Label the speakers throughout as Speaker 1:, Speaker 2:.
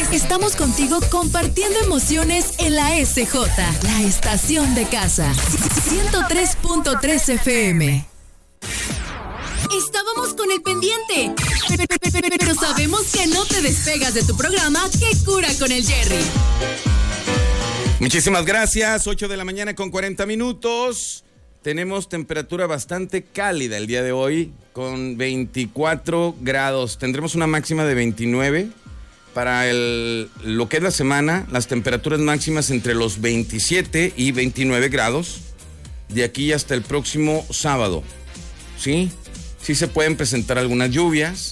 Speaker 1: Estamos contigo compartiendo emociones en la SJ, la estación de casa. 103.3 FM. Estábamos con el pendiente, pero sabemos que no te despegas de tu programa ¿Qué cura con el Jerry?
Speaker 2: Muchísimas gracias, 8 de la mañana con 40 minutos. Tenemos temperatura bastante cálida el día de hoy, con 24 grados. Tendremos una máxima de 29. Para lo que es la semana, las temperaturas máximas entre los 27 y 29 grados, de aquí hasta el próximo sábado. ¿Sí? Sí se pueden presentar algunas lluvias.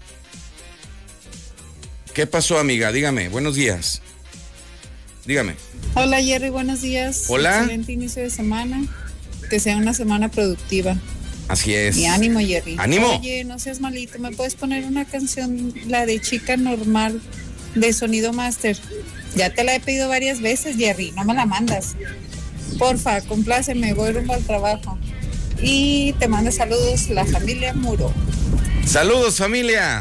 Speaker 2: ¿Qué pasó, amiga? Dígame, buenos días. Dígame.
Speaker 3: Hola, Jerry, buenos días.
Speaker 2: Hola.
Speaker 3: Excelente inicio de semana. Que sea una semana productiva.
Speaker 2: Así es.
Speaker 3: Y ánimo, Jerry.
Speaker 2: ¡Ánimo!
Speaker 3: Oye, no seas malito, ¿me puedes poner una canción, la de Chica Normal, de Sonido Master? Ya te la he pedido varias veces, Jerry, no me la mandas. Porfa, compláceme, voy rumbo al trabajo. Y te manda saludos la familia Muro.
Speaker 2: Saludos, familia.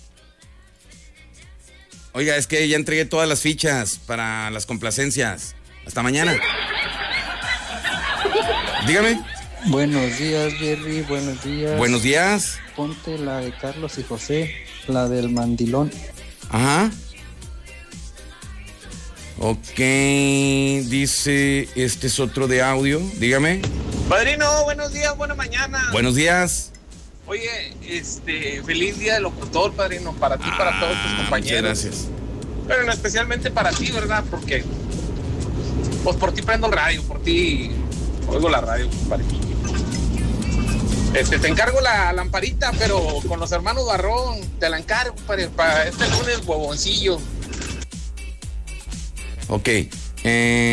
Speaker 2: Oiga, es que ya entregué todas las fichas para las complacencias. Hasta mañana. Dígame.
Speaker 4: Buenos días, Jerry, buenos días.
Speaker 2: Buenos días.
Speaker 4: Ponte la de Carlos y José, la del mandilón.
Speaker 2: Ajá. Ok, dice, este es otro de audio, dígame.
Speaker 5: Padrino, buenos días, buena mañana.
Speaker 2: Buenos días.
Speaker 5: Oye, feliz día del locutor, padrino, para ti y para todos tus compañeros.
Speaker 2: Muchas gracias.
Speaker 5: Pero especialmente para ti, ¿verdad? Porque, pues por ti prendo el radio, por ti oigo la radio, compadre. Te encargo la lamparita, pero con los hermanos Barrón, te la encargo para este lunes, huevoncillo.
Speaker 2: Ok,